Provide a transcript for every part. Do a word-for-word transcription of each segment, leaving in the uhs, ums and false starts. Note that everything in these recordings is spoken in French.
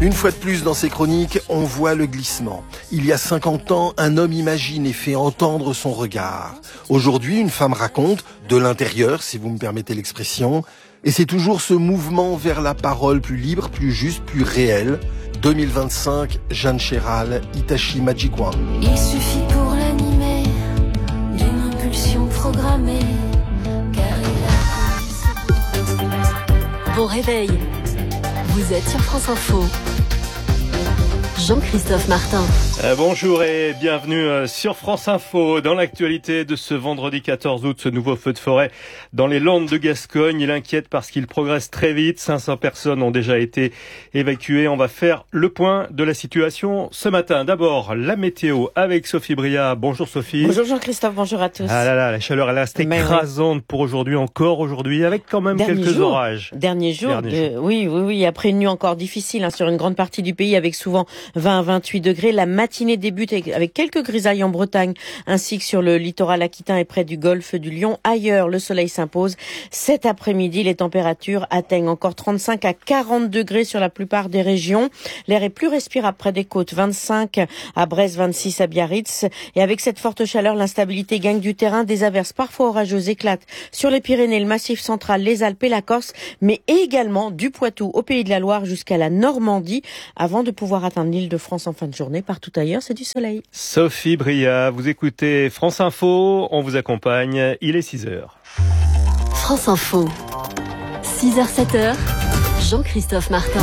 Une fois de plus dans ces chroniques, on voit le glissement. Il y a cinquante ans, un homme imagine et fait entendre son regard. Aujourd'hui, une femme raconte, de l'intérieur, si vous me permettez l'expression, et c'est toujours ce mouvement vers la parole plus libre, plus juste, plus réelle. deux mille vingt-cinq, Jeanne Chéral, Hitachi Magic Wand. Il suffit pour l'animer d'une impulsion programmée, car il a... Bon réveil, vous êtes sur France Info. Jean-Christophe Martin. Euh, bonjour et bienvenue euh, sur France Info. Dans l'actualité de ce vendredi quatorze août, ce nouveau feu de forêt dans les Landes de Gascogne, il inquiète parce qu'il progresse très vite. cinq cents personnes ont déjà été évacuées. On va faire le point de la situation ce matin. D'abord, la météo avec Sophie Bria. Bonjour Sophie. Bonjour Jean-Christophe, bonjour à tous. Ah là là, la chaleur elle reste écrasante pour aujourd'hui, encore aujourd'hui, avec quand même Dernier quelques jour. orages. Dernier jour, Dernier de... jour. oui, oui, oui, après une nuit encore difficile hein, sur une grande partie du pays avec souvent vingt à vingt-huit degrés. La matinée débute avec quelques grisailles en Bretagne ainsi que sur le littoral aquitain et près du golfe du Lion. Ailleurs, le soleil s'impose. Cet après-midi, les températures atteignent encore trente-cinq à quarante degrés sur la plupart des régions. L'air est plus respirable près des côtes. vingt-cinq à Brest, vingt-six à Biarritz. Et avec cette forte chaleur, l'instabilité gagne du terrain. Des averses parfois orageuses éclatent sur les Pyrénées, le Massif central, les Alpes et la Corse, mais également du Poitou au Pays de la Loire jusqu'à la Normandie avant de pouvoir atteindre l'Île-de-France en fin de journée. Partout ailleurs, c'est du soleil. Sophie Bria, vous écoutez France Info, on vous accompagne, il est six heures. France Info, six heures sept heures, Jean-Christophe Martin.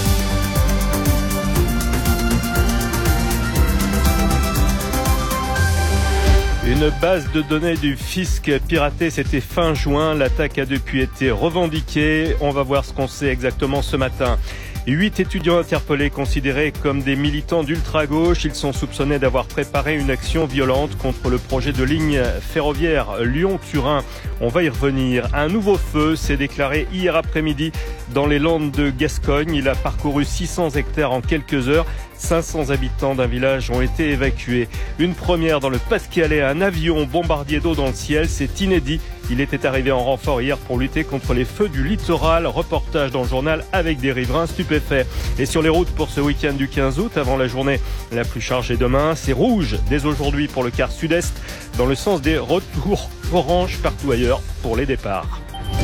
Une base de données du fisc piratée, c'était fin juin. L'attaque a depuis été revendiquée. On va voir ce qu'on sait exactement ce matin. Huit étudiants interpellés considérés comme des militants d'ultra-gauche. Ils sont soupçonnés d'avoir préparé une action violente contre le projet de ligne ferroviaire Lyon-Turin. On va y revenir. Un nouveau feu s'est déclaré hier après-midi dans les Landes de Gascogne. Il a parcouru six cents hectares en quelques heures. cinq cents habitants d'un village ont été évacués. Une première dans le Pas-de-Calais, un avion bombardier d'eau dans le ciel, c'est inédit. Il était arrivé en renfort hier pour lutter contre les feux du littoral. Reportage dans le journal avec des riverains stupéfaits. Et sur les routes pour ce week-end du quinze août, avant la journée la plus chargée demain, c'est rouge dès aujourd'hui pour le quart sud-est, dans le sens des retours, orange partout ailleurs pour les départs.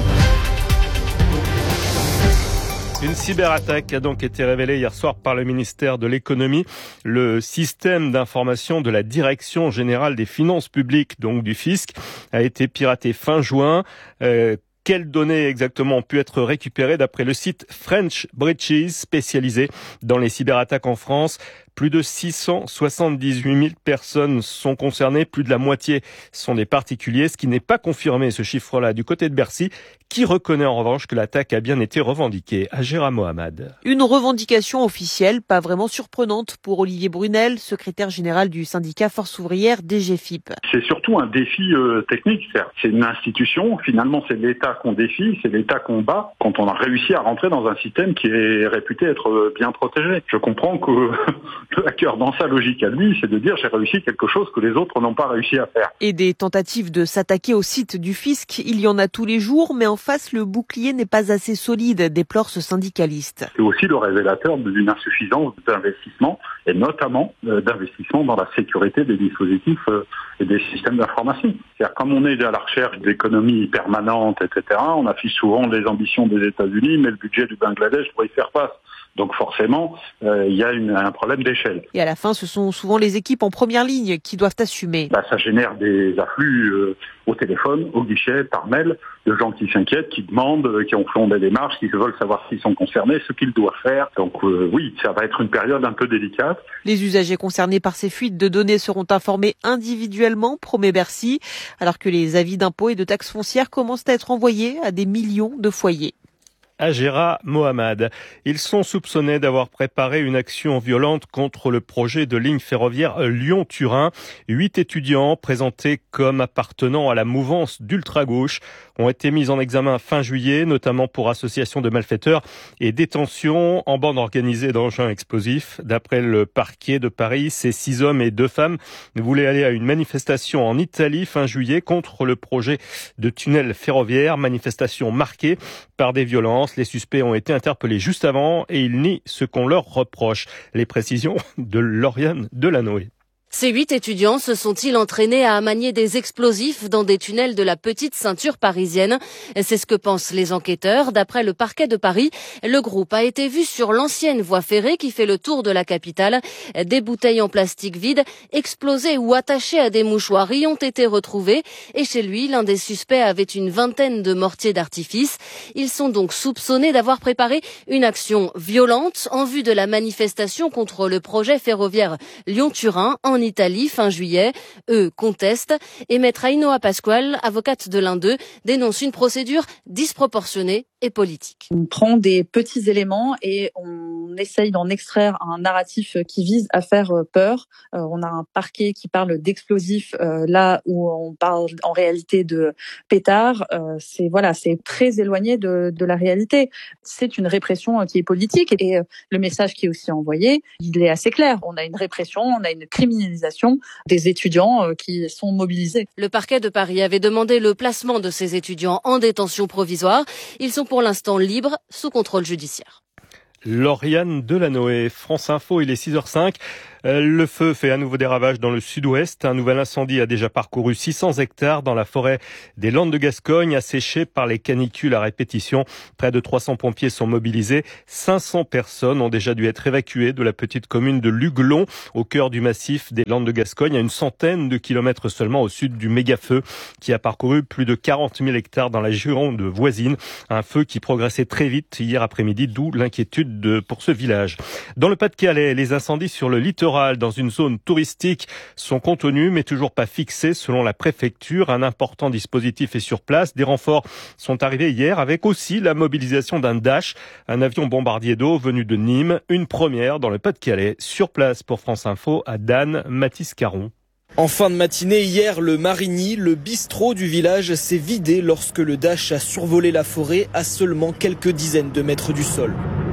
Une cyberattaque a donc été révélée hier soir par le ministère de l'Économie. Le système d'information de la Direction générale des finances publiques, donc du fisc, a été piraté fin juin. Euh, Quelles données exactement ont pu être récupérées d'après le site French Breaches, spécialisé dans les cyberattaques en France? Plus de six cent soixante-dix-huit mille personnes sont concernées, plus de la moitié sont des particuliers, ce qui n'est pas confirmé, ce chiffre-là, du côté de Bercy, qui reconnaît en revanche que l'attaque a bien été revendiquée. Agera Mohamed. Une revendication officielle, pas vraiment surprenante pour Olivier Brunel, secrétaire général du syndicat Force ouvrière D G F I P. C'est surtout un défi euh, technique, c'est-à-dire c'est une institution, finalement c'est l'État qu'on défie, c'est l'État qu'on bat, quand on a réussi à rentrer dans un système qui est réputé être bien protégé. Je comprends que le hacker, dans sa logique à lui, c'est de dire j'ai réussi quelque chose que les autres n'ont pas réussi à faire. Et des tentatives de s'attaquer au site du fisc, il y en a tous les jours, mais en face, le bouclier n'est pas assez solide, déplore ce syndicaliste. C'est aussi le révélateur d'une insuffisance d'investissement, et notamment euh, d'investissement dans la sécurité des dispositifs euh, et des systèmes d'information. C'est-à-dire, comme on est à la recherche d'économies permanentes, et cetera, on affiche souvent les ambitions des États-Unis, mais le budget du Bangladesh pour y faire face. Donc forcément, euh, il y a une, un problème d'échelle. Et à la fin, ce sont souvent les équipes en première ligne qui doivent assumer. Bah, ça génère des afflux euh, au téléphone, au guichet, par mail, de gens qui s'inquiètent, qui demandent, qui ont fait des démarches, qui veulent savoir s'ils sont concernés, ce qu'ils doivent faire. Donc euh, oui, ça va être une période un peu délicate. Les usagers concernés par ces fuites de données seront informés individuellement, promet Bercy, alors que les avis d'impôts et de taxes foncières commencent à être envoyés à des millions de foyers. Agera Mohamed. Ils sont soupçonnés d'avoir préparé une action violente contre le projet de ligne ferroviaire Lyon-Turin. Huit étudiants présentés comme appartenant à la mouvance d'ultra-gauche ont été mis en examen fin juillet, notamment pour association de malfaiteurs et détention en bande organisée d'engins explosifs. D'après le parquet de Paris, ces six hommes et deux femmes voulaient aller à une manifestation en Italie fin juillet contre le projet de tunnel ferroviaire, manifestation marquée par des violences. France. Les suspects ont été interpellés juste avant et ils nient ce qu'on leur reproche. Les précisions de Lauriane Delanoë. Ces huit étudiants se sont-ils entraînés à manier des explosifs dans des tunnels de la petite ceinture parisienne? C'est ce que pensent les enquêteurs. D'après le parquet de Paris, le groupe a été vu sur l'ancienne voie ferrée qui fait le tour de la capitale. Des bouteilles en plastique vides, explosées ou attachées à des mouchoirs y ont été retrouvées. Et chez lui, l'un des suspects avait une vingtaine de mortiers d'artifice. Ils sont donc soupçonnés d'avoir préparé une action violente en vue de la manifestation contre le projet ferroviaire Lyon-Turin en En Italie, fin juillet. Eux contestent et Maître Ainhoa Pascual, avocate de l'un d'eux, dénonce une procédure disproportionnée et politique. On prend des petits éléments et on essaye d'en extraire un narratif qui vise à faire peur. Euh, on a un parquet qui parle d'explosifs euh, là où on parle en réalité de pétards. Euh, c'est voilà, c'est très éloigné de, de la réalité. C'est une répression qui est politique et euh, le message qui est aussi envoyé, il est assez clair. On a une répression, on a une criminalisation des étudiants euh, qui sont mobilisés. Le parquet de Paris avait demandé le placement de ces étudiants en détention provisoire. Ils sont pour l'instant libres, sous contrôle judiciaire. Lauriane Delanoë, France Info, il est six heures cinq. Le feu fait à nouveau des ravages dans le sud-ouest. Un nouvel incendie a déjà parcouru six cents hectares dans la forêt des Landes de Gascogne, asséchée par les canicules à répétition. Près de trois cents pompiers sont mobilisés. cinq cents personnes ont déjà dû être évacuées de la petite commune de Luglon, au cœur du massif des Landes de Gascogne, à une centaine de kilomètres seulement au sud du méga-feu, qui a parcouru plus de quarante mille hectares dans la Gironde voisine. Un feu qui progressait très vite hier après-midi, d'où l'inquiétude de, pour ce village. Dans le Pas-de-Calais, les incendies sur le littoral dans une zone touristique sont contenus mais toujours pas fixés selon la préfecture. Un important dispositif est sur place. Des renforts sont arrivés hier avec aussi la mobilisation d'un Dash, un avion bombardier d'eau venu de Nîmes. Une première dans le Pas-de-Calais. Sur place pour France Info à Dan, Mathis Caron. En fin de matinée, hier, le Marigny, le bistrot du village, s'est vidé lorsque le Dash a survolé la forêt à seulement quelques dizaines de mètres du sol.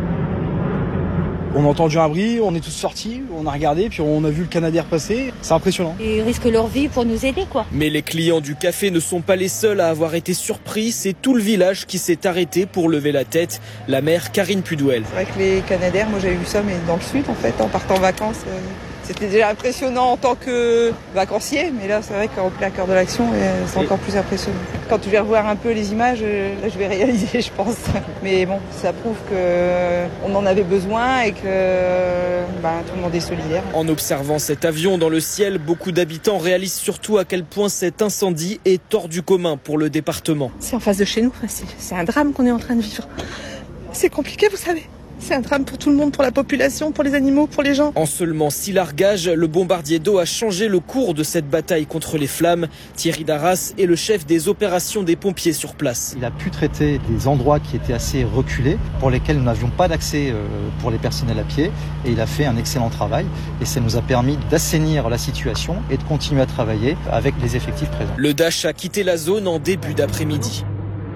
On a entendu un bruit, on est tous sortis, on a regardé, puis on a vu le Canadair passer. C'est impressionnant. Ils risquent leur vie pour nous aider, quoi. Mais les clients du café ne sont pas les seuls à avoir été surpris. C'est tout le village qui s'est arrêté pour lever la tête. La mère Karine Pudouel. C'est vrai que les Canadair, moi j'avais vu ça, mais dans le sud, en fait, en partant en vacances. Euh... C'était déjà impressionnant en tant que vacancier, mais là, c'est vrai qu'en plein cœur de l'action, c'est encore plus impressionnant. Quand je vais revoir un peu les images, là, je vais réaliser, je pense. Mais bon, ça prouve qu'on en avait besoin et que ben, tout le monde est solidaire. En observant cet avion dans le ciel, beaucoup d'habitants réalisent surtout à quel point cet incendie est hors du commun pour le département. C'est en face de chez nous, c'est un drame qu'on est en train de vivre. C'est compliqué, vous savez. C'est un drame pour tout le monde, pour la population, pour les animaux, pour les gens. En seulement six largages, le bombardier d'eau a changé le cours de cette bataille contre les flammes. Thierry Darras est le chef des opérations des pompiers sur place. Il a pu traiter des endroits qui étaient assez reculés, pour lesquels nous n'avions pas d'accès pour les personnels à pied. Et il a fait un excellent travail. Et ça nous a permis d'assainir la situation et de continuer à travailler avec les effectifs présents. Le Dash a quitté la zone en début d'après-midi.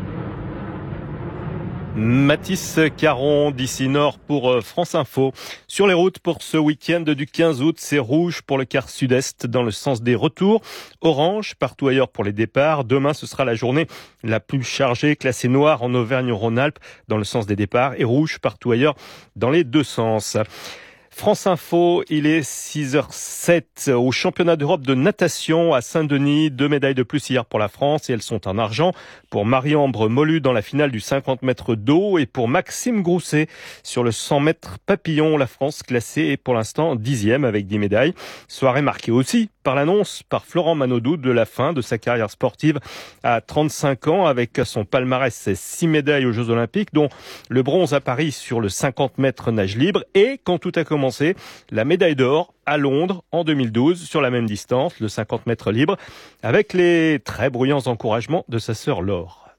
Mathis Caron d'ici Nord pour France Info. Sur les routes pour ce week-end du quinze août, c'est rouge pour le quart sud-est dans le sens des retours, orange partout ailleurs pour les départs. Demain, ce sera la journée la plus chargée, classée noire en Auvergne-Rhône-Alpes dans le sens des départs et rouge partout ailleurs dans les deux sens. France Info, il est six heures sept au championnat d'Europe de natation à Saint-Denis. Deux médailles de plus hier pour la France et elles sont en argent pour Marie-Ambre Molu dans la finale du cinquante mètres d'eau et pour Maxime Grousset sur le cent mètres papillon. La France classée est pour l'instant dixième avec dix médailles. Soirée marquée aussi par l'annonce par Florent Manodou de la fin de sa carrière sportive à trente-cinq ans avec son palmarès six médailles aux Jeux Olympiques dont le bronze à Paris sur le cinquante mètres nage libre et quand tout a commencé la médaille d'or à Londres en deux mille douze sur la même distance, le cinquante mètres libre, avec les très bruyants encouragements de sa sœur Laure.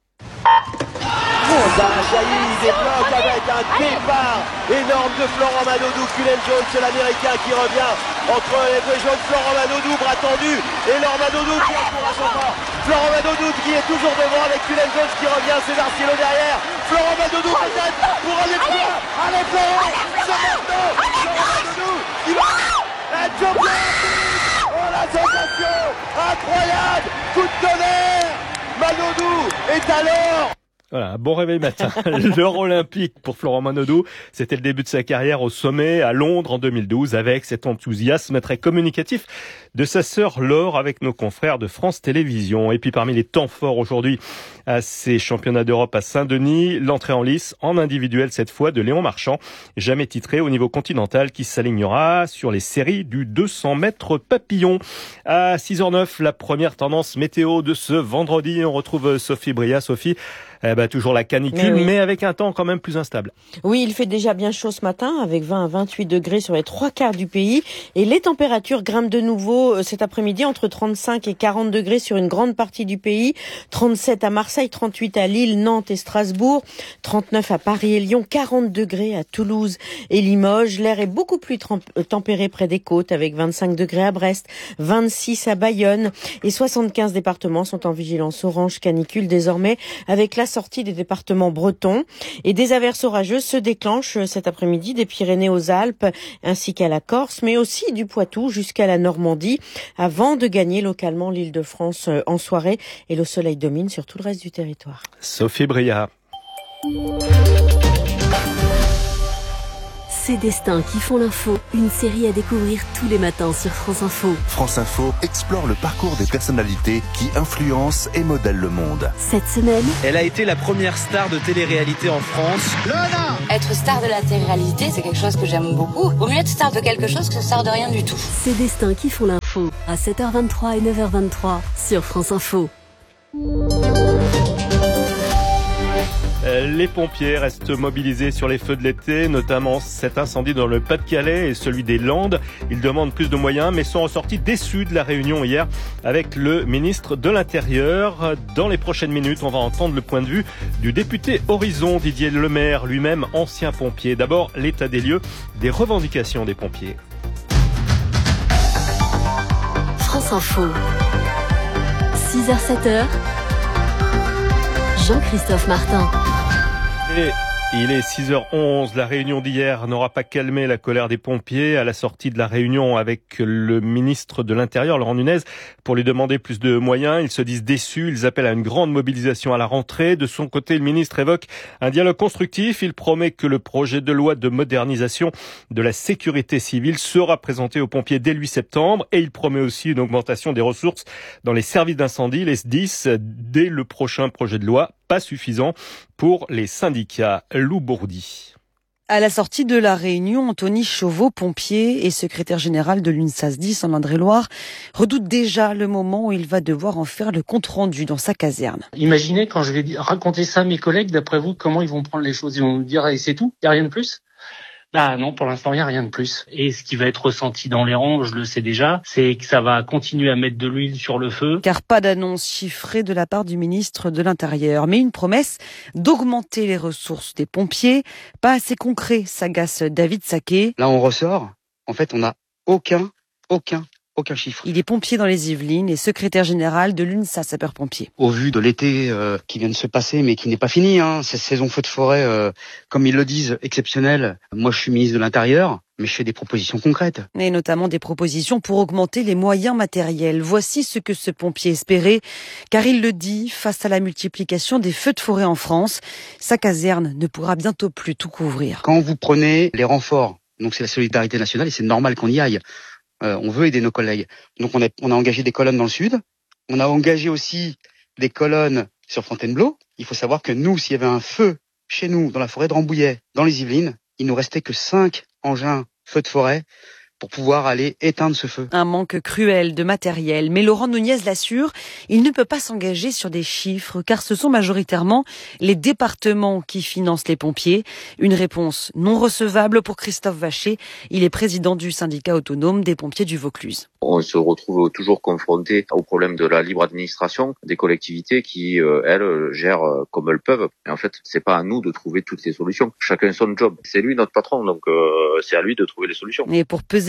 Jaillit, débloque avec un départ énorme de Florent Manodou. Cullen Jones, c'est l'américain qui revient entre les deux jaunes. Florent Manodou, bras tendu, et Laure Manodou qui encourage encore. Florent Manodou qui est toujours devant avec Cullen Jones qui revient, César Cielo derrière. Florent Manodou peut-être pour un exploit. Allez Florent, c'est maintenant. Florent Manodou qui va être champion. Oh la sensation incroyable, coup de tonnerre. Manodou est alors Voilà, un bon réveil matin. L'or olympique pour Florent Manodou, c'était le début de sa carrière au sommet à Londres en deux mille douze avec cet enthousiasme très communicatif de sa sœur Laure avec nos confrères de France Télévisions. Et puis parmi les temps forts aujourd'hui à ces championnats d'Europe à Saint-Denis, l'entrée en lice en individuel cette fois de Léon Marchand, jamais titré au niveau continental, qui s'alignera sur les séries du deux cents mètres papillon. À six heures neuf, la première tendance météo de ce vendredi. On retrouve Sophie Bria. Sophie, eh ben, toujours la canicule, mais, oui. mais avec un temps quand même plus instable. Oui, il fait déjà bien chaud ce matin, avec vingt à vingt-huit degrés sur les trois quarts du pays. Et les températures grimpent de nouveau cet après-midi entre trente-cinq et quarante degrés sur une grande partie du pays. trente-sept à Marseille, trente-huit à Lille, Nantes et Strasbourg. trente-neuf à Paris et Lyon, quarante degrés à Toulouse et Limoges. L'air est beaucoup plus tempéré près des côtes, avec vingt-cinq degrés à Brest, vingt-six à Bayonne. Et soixante-quinze départements sont en vigilance orange canicule désormais, avec la sortie des départements bretons. Et des averses orageuses se déclenchent cet après-midi des Pyrénées aux Alpes ainsi qu'à la Corse, mais aussi du Poitou jusqu'à la Normandie, avant de gagner localement l'Île-de-France en soirée. Et le soleil domine sur tout le reste du territoire. Sophie Bria. Ces destins qui font l'info, une série à découvrir tous les matins sur France Info. France Info explore le parcours des personnalités qui influencent et modèlent le monde. Cette semaine, elle a été la première star de télé-réalité en France. Lona ! Être star de la télé-réalité, c'est quelque chose que j'aime beaucoup. Vaut mieux être star de quelque chose que star de rien du tout. Ces destins qui font l'info, à sept heures vingt-trois et neuf heures vingt-trois sur France Info. Les pompiers restent mobilisés sur les feux de l'été, notamment cet incendie dans le Pas-de-Calais et celui des Landes. Ils demandent plus de moyens, mais sont ressortis déçus de la réunion hier avec le ministre de l'Intérieur. Dans les prochaines minutes, on va entendre le point de vue du député Horizon, Didier Lemaire, lui-même ancien pompier. D'abord, l'état des lieux des revendications des pompiers. France Info, six heures sept heures, Jean-Christophe Martin. Et il est six heures onze. La réunion d'hier n'aura pas calmé la colère des pompiers. À la sortie de la réunion avec le ministre de l'Intérieur, Laurent Nunez, pour lui demander plus de moyens, ils se disent déçus. Ils appellent à une grande mobilisation à la rentrée. De son côté, le ministre évoque un dialogue constructif. Il promet que le projet de loi de modernisation de la sécurité civile sera présenté aux pompiers dès le huit septembre. Et il promet aussi une augmentation des ressources dans les services d'incendie, les S D I S, dès le prochain projet de loi. Pas suffisant pour les syndicats. Lou Bourdi. À la sortie de la réunion, Anthony Chauveau, pompier et secrétaire général de l'UNSAS dix en Indre-et-Loire, redoute déjà le moment où il va devoir en faire le compte-rendu dans sa caserne. Imaginez quand je vais raconter ça à mes collègues, d'après vous, comment ils vont prendre les choses? Ils vont me dire, et c'est tout? Il n'y a rien de plus? Bah non, pour l'instant, il n'y a rien de plus. Et ce qui va être ressenti dans les rangs, je le sais déjà, c'est que ça va continuer à mettre de l'huile sur le feu. Car pas d'annonce chiffrée de la part du ministre de l'Intérieur, mais une promesse d'augmenter les ressources des pompiers. Pas assez concret, s'agace David Saquet. Là, on ressort. En fait, on n'a aucun, aucun, aucun chiffre. Il est pompier dans les Yvelines et secrétaire général de l'UNSAS sapeurs-pompiers. Au vu de l'été euh, qui vient de se passer, mais qui n'est pas fini, hein, cette saison feu de forêt, euh, comme ils le disent, exceptionnelle. Moi, je suis ministre de l'Intérieur, mais je fais des propositions concrètes. Et notamment des propositions pour augmenter les moyens matériels. Voici ce que ce pompier espérait, car il le dit, face à la multiplication des feux de forêt en France, sa caserne ne pourra bientôt plus tout couvrir. Quand vous prenez les renforts, donc c'est la solidarité nationale et c'est normal qu'on y aille. Euh, on veut aider nos collègues. Donc on a, on a engagé des colonnes dans le sud. On a engagé aussi des colonnes sur Fontainebleau. Il faut savoir que nous, s'il y avait un feu chez nous, dans la forêt de Rambouillet, dans les Yvelines, il nous restait que cinq engins feux de forêt pour pouvoir aller éteindre ce feu. Un manque cruel de matériel. Mais Laurent Nunez l'assure, il ne peut pas s'engager sur des chiffres, car ce sont majoritairement les départements qui financent les pompiers. Une réponse non recevable pour Christophe Vacher. Il est président du syndicat autonome des pompiers du Vaucluse. On se retrouve toujours confronté au problème de la libre administration des collectivités qui, euh, elles, gèrent comme elles peuvent. Et en fait, c'est pas à nous de trouver toutes les solutions. Chacun son job. C'est lui notre patron, donc euh, c'est à lui de trouver les solutions. Et pour peser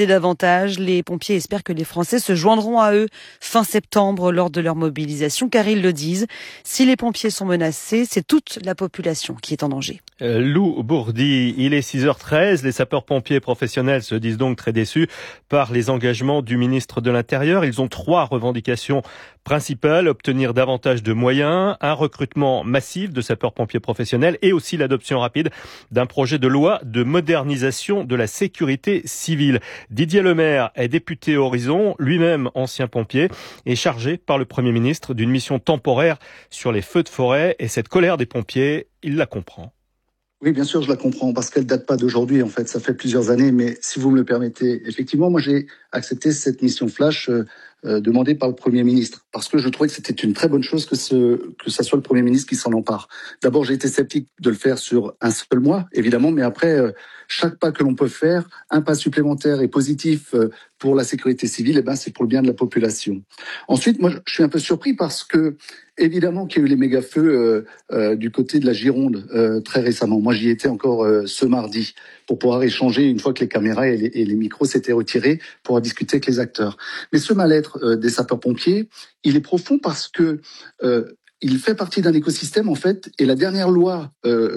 mobiliser davantage. Les pompiers espèrent que les Français se joindront à eux fin septembre lors de leur mobilisation, car ils le disent, si les pompiers sont menacés, c'est toute la population qui est en danger. Euh, Lou Bourdi, il est six heures treize. Les sapeurs-pompiers professionnels se disent donc très déçus par les engagements du ministre de l'Intérieur. Ils ont trois revendications principales: obtenir davantage de moyens, un recrutement massif de sapeurs-pompiers professionnels et aussi l'adoption rapide d'un projet de loi de modernisation de la sécurité civile. Didier Lemaire est député Horizon, lui-même ancien pompier, et chargé par le Premier ministre d'une mission temporaire sur les feux de forêt. Et cette colère des pompiers, il la comprend. Oui, bien sûr, je la comprends, parce qu'elle date pas d'aujourd'hui, en fait, ça fait plusieurs années, mais si vous me le permettez, effectivement, moi j'ai accepté cette mission flash euh, euh, demandée par le Premier ministre, parce que je trouvais que c'était une très bonne chose que ce que ça soit le Premier ministre qui s'en empare. D'abord, j'ai été sceptique de le faire sur un seul mois, évidemment, mais après, euh, chaque pas que l'on peut faire, un pas supplémentaire et positif euh, pour la sécurité civile, eh ben, c'est pour le bien de la population. Ensuite, moi, je suis un peu surpris parce que, évidemment, qu'il y a eu les méga-feux euh, euh, du côté de la Gironde euh, très récemment. Moi, j'y étais encore euh, ce mardi pour pouvoir échanger une fois que les caméras et les, et les micros s'étaient retirés pour discuter avec les acteurs. Mais ce mal-être euh, des sapeurs-pompiers, il est profond parce que euh, il fait partie d'un écosystème, en fait, et la dernière loi euh,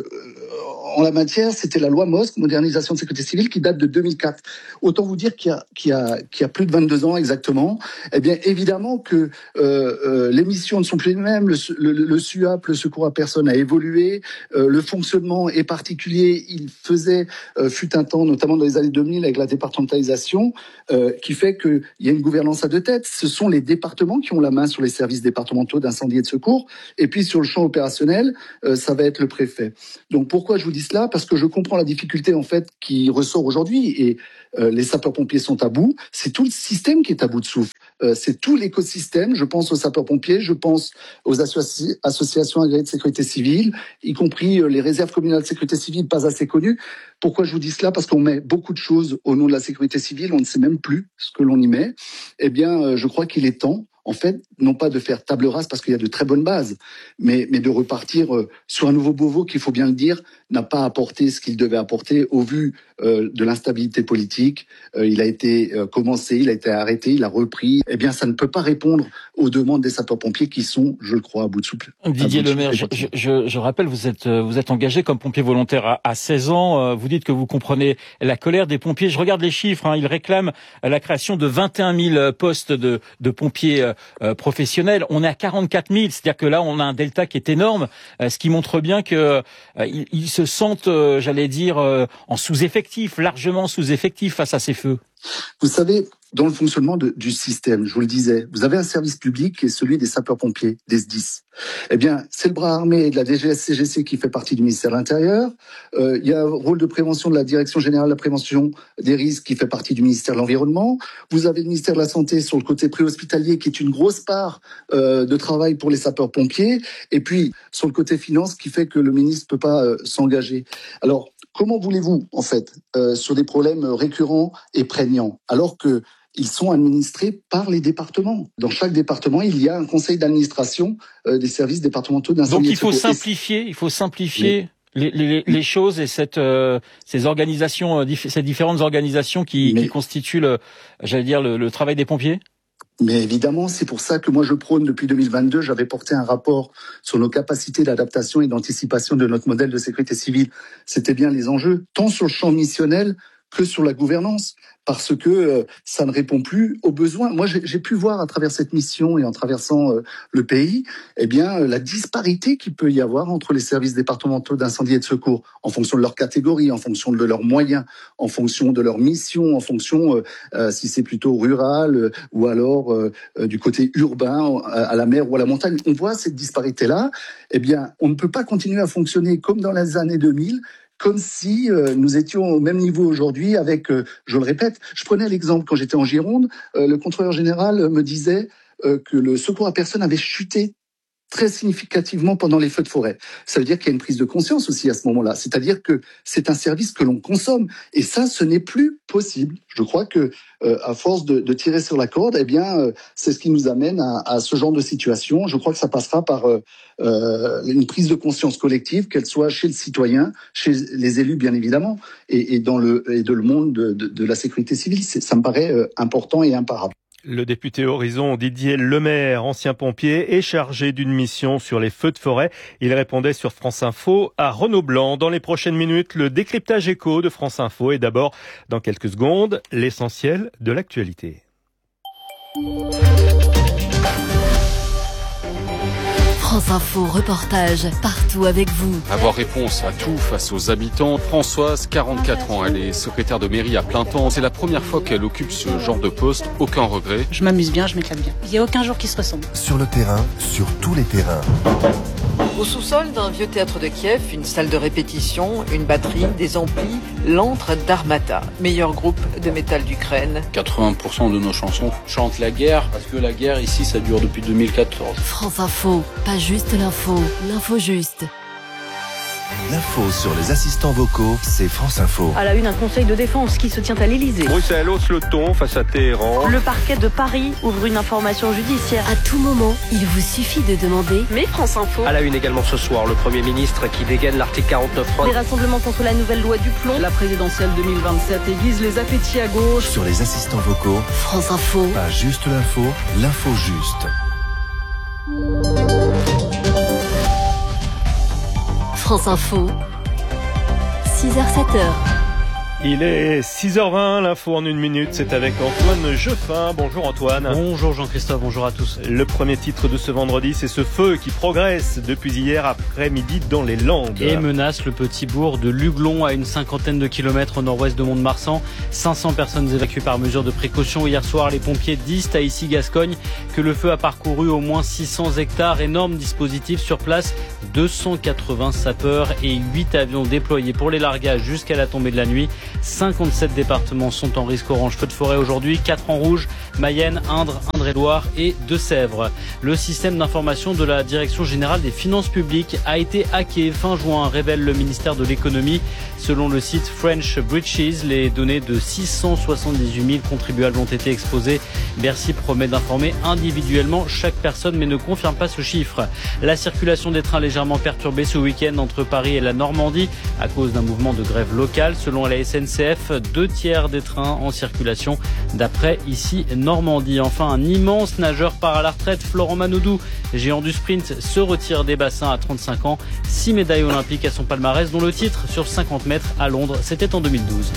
en la matière, c'était la loi M O S C, Modernisation de sécurité civile, qui date de deux mille quatre. Autant vous dire qu'il y a, qu'il y a, qu'il y a plus de vingt-deux ans exactement. Eh bien, évidemment que euh, euh, les missions ne sont plus les mêmes. Le, le, le SUAP, le secours à personne, a évolué. Euh, le fonctionnement est particulier. Il faisait, euh, fut un temps, notamment dans les années deux mille, avec la départementalisation, euh, qui fait qu'il y a une gouvernance à deux têtes. Ce sont les départements qui ont la main sur les services départementaux d'incendie et de secours. Et puis, sur le champ opérationnel, euh, ça va être le préfet. Donc, pourquoi je vous dis cela? Parce que je comprends la difficulté en fait qui ressort aujourd'hui et euh, les sapeurs-pompiers sont à bout. C'est tout le système qui est à bout de souffle. Euh, c'est tout l'écosystème. Je pense aux sapeurs-pompiers, je pense aux associ- associations agréées de sécurité civile, y compris euh, les réserves communales de sécurité civile pas assez connues. Pourquoi je vous dis cela? Parce qu'on met beaucoup de choses au nom de la sécurité civile, on ne sait même plus ce que l'on y met. Eh bien, euh, je crois qu'il est temps, en fait, non pas de faire table rase parce qu'il y a de très bonnes bases, mais, mais de repartir euh, sur un nouveau Beauvau qui, il faut bien le dire, n'a pas apporté ce qu'il devait apporter au vu euh, de l'instabilité politique. Euh, il a été euh, commencé, il a été arrêté, il a repris. Eh bien, ça ne peut pas répondre aux demandes des sapeurs-pompiers qui sont, je le crois, à bout de souffle. Didier Lemaire, je, je, je rappelle, vous êtes, vous êtes engagé comme pompier volontaire à, à seize ans. Vous dites que vous comprenez la colère des pompiers. Je regarde les chiffres. Hein, ils réclament la création de vingt et un mille postes de, de pompiers euh, professionnels. On est à quarante-quatre mille, c'est-à-dire que là, on a un delta qui est énorme, euh, ce qui montre bien que euh, ils, ils se sentent, euh, j'allais dire, euh, en sous-effectif, largement sous-effectif face à ces feux. Vous savez, dans le fonctionnement de, du système, je vous le disais, vous avez un service public qui est celui des sapeurs-pompiers, des S D I S. Eh bien, c'est le bras armé de la D G S C G C qui fait partie du ministère de l'Intérieur. Euh, il y a un rôle de prévention de la Direction générale de la prévention des risques qui fait partie du ministère de l'Environnement. Vous avez le ministère de la Santé sur le côté préhospitalier qui est une grosse part euh, de travail pour les sapeurs-pompiers. Et puis, sur le côté finance qui fait que le ministre ne peut pas euh, s'engager. Alors, comment voulez-vous, en fait, euh, sur des problèmes récurrents et prégnants, alors que ils sont administrés par les départements. Dans chaque département, il y a un conseil d'administration euh, des services départementaux d'incendie. Donc il faut simplifier, il faut simplifier oui. les, les, les choses et cette, euh, ces organisations, euh, dif- ces différentes organisations qui, qui constituent, le, j'allais dire, le, le travail des pompiers. Mais évidemment, c'est pour ça que moi je prône depuis deux mille vingt-deux, j'avais porté un rapport sur nos capacités d'adaptation et d'anticipation de notre modèle de sécurité civile. C'était bien les enjeux, tant sur le champ missionnel que sur la gouvernance, parce que euh, ça ne répond plus aux besoins. Moi, j'ai, j'ai pu voir à travers cette mission et en traversant euh, le pays, eh bien, euh, la disparité qu'il peut y avoir entre les services départementaux d'incendie et de secours, en fonction de leur catégorie, en fonction de leurs moyens, en fonction de leur mission, en fonction euh, euh, si c'est plutôt rural euh, ou alors euh, euh, du côté urbain, à, à la mer ou à la montagne. On voit cette disparité-là. Eh bien, on ne peut pas continuer à fonctionner comme dans les années deux mille, comme si euh, nous étions au même niveau aujourd'hui avec, euh, je le répète, je prenais l'exemple quand j'étais en Gironde, euh, le contrôleur général me disait euh, que le secours à personne avait chuté très significativement pendant les feux de forêt. Ça veut dire qu'il y a une prise de conscience aussi à ce moment-là. C'est-à-dire que c'est un service que l'on consomme. Et ça, ce n'est plus possible. Je crois que, euh, à force de, de tirer sur la corde, eh bien, euh, c'est ce qui nous amène à, à ce genre de situation. Je crois que ça passera par euh, euh, une prise de conscience collective, qu'elle soit chez le citoyen, chez les élus, bien évidemment, et, et dans le, et de le monde de, de, de la sécurité civile. C'est, ça me paraît euh, important et imparable. Le député Horizon Didier Lemaire, ancien pompier, est chargé d'une mission sur les feux de forêt. Il répondait sur France Info à Renaud Blanc. Dans les prochaines minutes, le décryptage écho de France Info. Et d'abord, dans quelques secondes, l'essentiel de l'actualité. France Info reportage, partout avec vous. Avoir réponse à tout face aux habitants. Françoise, quarante-quatre ans, elle est secrétaire de mairie à plein temps. C'est la première fois qu'elle occupe ce genre de poste. Aucun regret. Je m'amuse bien, je m'éclate bien. Il n'y a aucun jour qui se ressemble. Sur le terrain, sur tous les terrains. Au sous-sol d'un vieux théâtre de Kiev, une salle de répétition, une batterie, des amplis, l'antre d'Armata, meilleur groupe de métal d'Ukraine. quatre-vingts pour cent de nos chansons chantent la guerre, parce que la guerre ici, ça dure depuis deux mille quatorze. France Info, pas juste l'info, l'info juste. L'info sur les assistants vocaux, c'est France Info. À la une, un conseil de défense qui se tient à l'Elysée. Bruxelles hausse le ton face à Téhéran. Le parquet de Paris ouvre une information judiciaire. À tout moment, il vous suffit de demander. Mais France Info. À la une également ce soir, le Premier ministre qui dégaine l'article quarante-neuf. Des rassemblements contre la nouvelle loi du plomb. La présidentielle deux mille vingt-sept aiguise les appétits à gauche. Sur les assistants vocaux, France Info. Pas juste l'info, l'info juste. France Info, six heures sept heures. Il est six heures vingt, l'info en une minute, c'est avec Antoine Jeffin. Bonjour Antoine. Bonjour Jean-Christophe, bonjour à tous. Le premier titre de ce vendredi, c'est ce feu qui progresse depuis hier après-midi dans les Landes. Et menace le petit bourg de Luglon à une cinquantaine de kilomètres au nord-ouest de Mont-de-Marsan. cinq cents personnes évacuées par mesure de précaution. Hier soir, les pompiers disent à Issy-Gascogne que le feu a parcouru au moins six cents hectares. Énorme dispositif sur place, deux cent quatre-vingts sapeurs et huit avions déployés pour les largages jusqu'à la tombée de la nuit. cinquante-sept départements sont en risque orange feu de forêt aujourd'hui, quatre en rouge, Mayenne, Indre, Indre-et-Loire et Deux-Sèvres. Le système d'information de la Direction générale des finances publiques a été hacké fin juin, révèle le ministère de l'économie. Selon le site French Breaches, les données de six cent soixante-dix-huit mille contribuables ont été exposées. Bercy promet d'informer individuellement chaque personne mais ne confirme pas ce chiffre. La circulation des trains légèrement perturbée ce week-end entre Paris et la Normandie à cause d'un mouvement de grève locale. Selon la S N C F, deux tiers des trains en circulation d'après ici Normandie. Enfin, un immense nageur part à la retraite, Florent Manodou, géant du sprint, se retire des bassins à trente-cinq ans. Six médailles olympiques à son palmarès, dont le titre sur cinquante mètres à Londres, c'était en deux mille douze.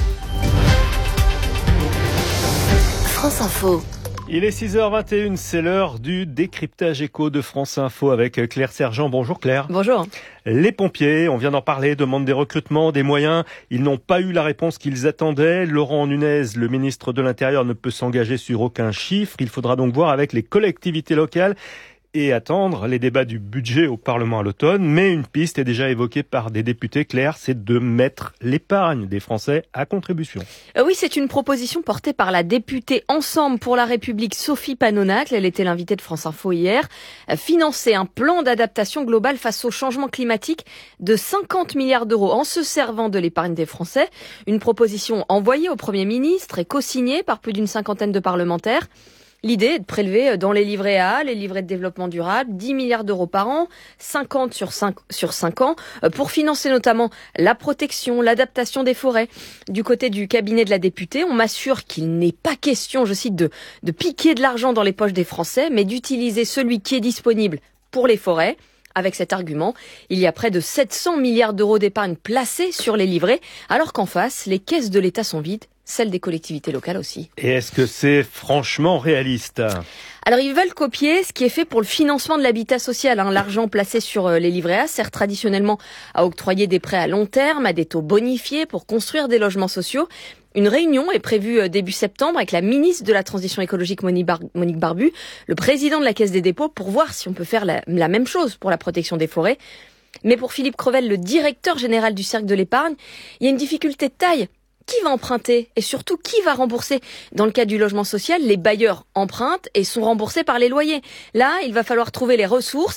France Info. Il est six heures vingt et une, c'est l'heure du décryptage écho de France Info avec Claire Sergent. Bonjour Claire. Bonjour. Les pompiers, on vient d'en parler, demandent des recrutements, des moyens. Ils n'ont pas eu la réponse qu'ils attendaient. Laurent Nunez, le ministre de l'Intérieur, ne peut s'engager sur aucun chiffre. Il faudra donc voir avec les collectivités locales et attendre les débats du budget au Parlement à l'automne. Mais une piste est déjà évoquée par des députés, Claire, c'est de mettre l'épargne des Français à contribution. Euh oui, c'est une proposition portée par la députée Ensemble pour la République, Sophie Panonacle. Elle était l'invitée de France Info hier. Euh, financer un plan d'adaptation global face au changement climatique de cinquante milliards d'euros en se servant de l'épargne des Français. Une proposition envoyée au Premier ministre et co-signée par plus d'une cinquantaine de parlementaires. L'idée est de prélever dans les livrets A, les livrets de développement durable, dix milliards d'euros par an, cinquante sur cinq, sur cinq ans, pour financer notamment la protection, l'adaptation des forêts. Du côté du cabinet de la députée, on m'assure qu'il n'est pas question, je cite, de, de piquer de l'argent dans les poches des Français, mais d'utiliser celui qui est disponible pour les forêts. Avec cet argument, il y a près de sept cents milliards d'euros d'épargne placés sur les livrets, alors qu'en face, les caisses de l'État sont vides, celles des collectivités locales aussi. Et est-ce que c'est franchement réaliste ? Alors ils veulent copier ce qui est fait pour le financement de l'habitat social. Hein. L'argent placé sur les livrets A sert traditionnellement à octroyer des prêts à long terme, à des taux bonifiés pour construire des logements sociaux. Une réunion est prévue début septembre avec la ministre de la Transition écologique Monique Barbu, le président de la Caisse des dépôts, pour voir si on peut faire la, la même chose pour la protection des forêts. Mais pour Philippe Crevel, le directeur général du Cercle de l'épargne, il y a une difficulté de taille. Qui va emprunter et surtout qui va rembourser ? Dans le cas du logement social, les bailleurs empruntent et sont remboursés par les loyers. Là, il va falloir trouver les ressources.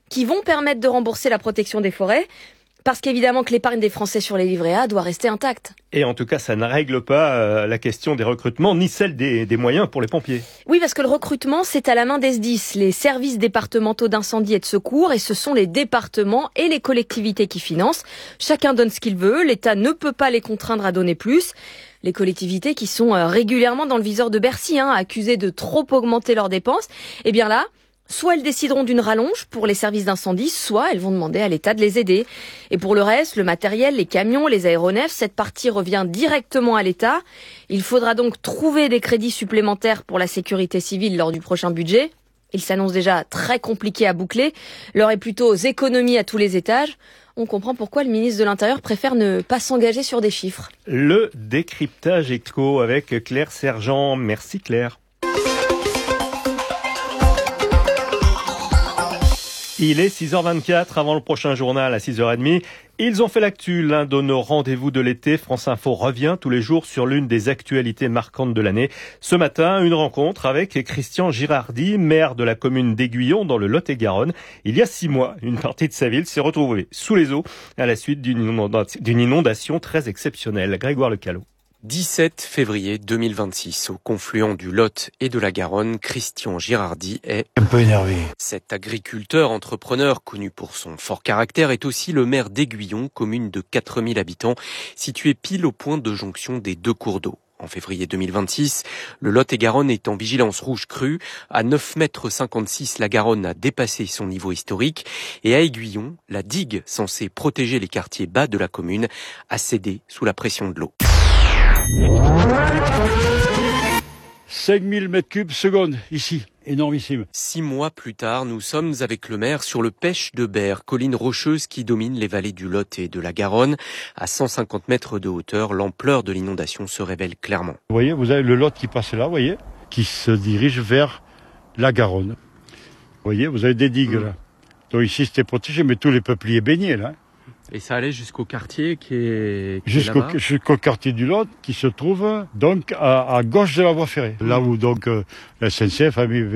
qui vont permettre de rembourser la protection des forêts. Parce qu'évidemment que l'épargne des Français sur les livrets A doit rester intacte. Et en tout cas, ça ne règle pas euh, la question des recrutements, ni celle des, des moyens pour les pompiers. Oui, parce que le recrutement, c'est à la main des S D I S, les services départementaux d'incendie et de secours, et ce sont les départements et les collectivités qui financent. Chacun donne ce qu'il veut, l'État ne peut pas les contraindre à donner plus. Les collectivités qui sont régulièrement dans le viseur de Bercy, hein, accusées de trop augmenter leurs dépenses, eh bien là, soit elles décideront d'une rallonge pour les services d'incendie, soit elles vont demander à l'État de les aider. Et pour le reste, le matériel, les camions, les aéronefs, cette partie revient directement à l'État. Il faudra donc trouver des crédits supplémentaires pour la sécurité civile lors du prochain budget. Il s'annonce déjà très compliqué à boucler. L'heure est plutôt aux économies à tous les étages. On comprend pourquoi le ministre de l'Intérieur préfère ne pas s'engager sur des chiffres. Le décryptage éco avec Claire Sergent. Merci Claire. Il est six heures vingt-quatre avant le prochain journal à six heures trente. Ils ont fait l'actu, l'un de nos rendez-vous de l'été. France Info revient tous les jours sur l'une des actualités marquantes de l'année. Ce matin, une rencontre avec Christian Girardi, maire de la commune d'Aiguillon dans le Lot-et-Garonne. Il y a six mois, une partie de sa ville s'est retrouvée sous les eaux à la suite d'une inondation, d'une inondation très exceptionnelle. Grégoire Lecallot. dix-sept février deux mille vingt-six, au confluent du Lot et de la Garonne, Christian Girardi est un peu énervé. Cet agriculteur entrepreneur connu pour son fort caractère est aussi le maire d'Aiguillon, commune de quatre mille habitants, située pile au point de jonction des deux cours d'eau. En février deux mille vingt-six, le Lot-et-Garonne est en vigilance rouge crue. À neuf mètres cinquante-six, la Garonne a dépassé son niveau historique. Et à Aiguillon, la digue censée protéger les quartiers bas de la commune a cédé sous la pression de l'eau. cinq mille mètres cubes seconde, ici. Énormissime. Six mois plus tard, nous sommes avec le maire sur le Pêche de Berre, colline rocheuse qui domine les vallées du Lot et de la Garonne. À cent cinquante mètres de hauteur, l'ampleur de l'inondation se révèle clairement. Vous voyez, vous avez le Lot qui passe là, vous voyez, qui se dirige vers la Garonne. Vous voyez, vous avez des digues mmh. là. Donc ici c'était protégé, mais tous les peupliers baignaient là. Et ça allait jusqu'au quartier qui est, qui jusqu'au, est là-bas. Jusqu'au quartier du Lot qui se trouve donc à, à gauche de la voie ferrée. Là où donc euh, la S N C F a mis